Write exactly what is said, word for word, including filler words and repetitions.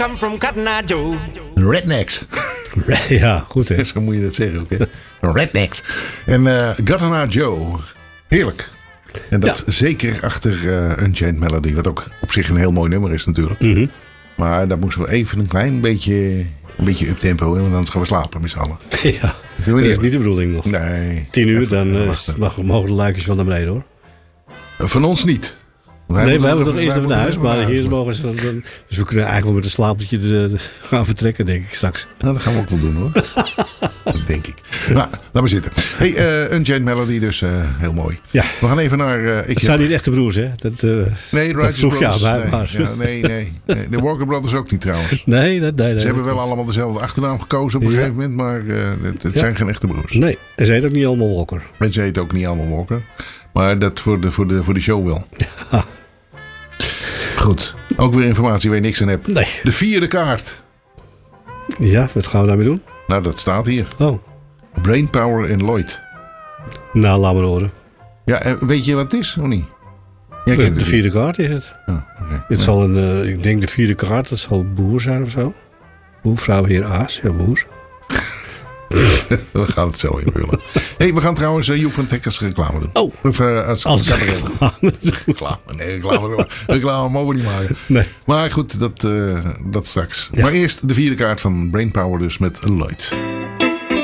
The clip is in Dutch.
come from Cotton Eye Joe. Rednecks. Ja, goed hè. Zo moet je dat zeggen ook. Hè? Rednecks. En uh, Cotton Eye Joe. Heerlijk. En dat ja. zeker achter uh, Unchained Melody. Wat ook op zich een heel mooi nummer is natuurlijk. Mm-hmm. Maar daar moesten we even een klein beetje, een beetje uptempo in. Want anders gaan we slapen met z'n allen. Ja, dat is niet de bedoeling nog. Nee. Tien uur, dan uh, mag, mogen de luikjes van naar beneden hoor. Van ons niet. Wij nee, we hebben toch eerst even naar huis. Maar hier mogen ze dan, dan, dus we kunnen eigenlijk wel met een slaapje de, de, gaan vertrekken, denk ik straks. Nou, dat gaan we ook wel doen hoor. Dat denk ik. Nou, laat maar zitten. Hey, uh, Unchained Melody dus uh, heel mooi. Ja. We gaan even naar... Uh, ik het zijn heb... niet echte broers hè? Dat, uh, nee, dat vroeg Brothers. Ja, nee, maar. Ja, nee, nee, nee. De Walker Brothers ook niet trouwens. Nee, dat, nee, nee. Ze hebben wel allemaal dezelfde achternaam gekozen op een ja. gegeven moment. Maar uh, het, het ja. zijn geen echte broers. Nee, en ze heet ook niet allemaal Walker. En ze heet ook niet allemaal Walker. Maar dat voor de, voor de, voor de show wel. Ja. Goed. Ook weer informatie waar je niks aan hebt. Nee. De vierde kaart. Ja, wat gaan we daarmee doen? Nou, dat staat hier. Oh. Brainpower in Lloyd. Nou, laat maar horen. Ja, weet je wat het is, of niet? Jij de kent de het vierde kaart is het. Oh, okay. Het ja. zal een, uh, ik denk de vierde kaart, dat zal boer zijn of zo. Boer, vrouw, heer, aas. Ja, boer. We gaan het zo invullen. Hey, we gaan trouwens uh, Joep van Tekkers reclame doen. Oh. Of uh, als, als reclame. reclame. Nee, reclame, reclame mogen we niet maken. Nee. Maar goed, dat, uh, dat straks. Ja. Maar eerst de vierde kaart van Brainpower dus met Lloyd.